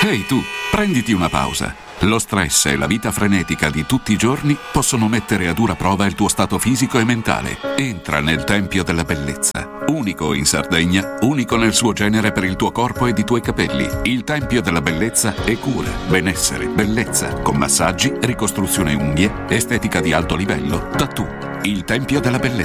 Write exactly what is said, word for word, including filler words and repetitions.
Ehi tu, prenditi una pausa. Lo stress e la vita frenetica di tutti i giorni possono mettere a dura prova il tuo stato fisico e mentale. Entra nel Tempio della Bellezza. Unico in Sardegna, unico nel suo genere per il tuo corpo ed i tuoi capelli. Il Tempio della Bellezza è cura, benessere, bellezza, con massaggi, ricostruzione unghie, estetica di alto livello, tattoo. Il Tempio della Bellezza.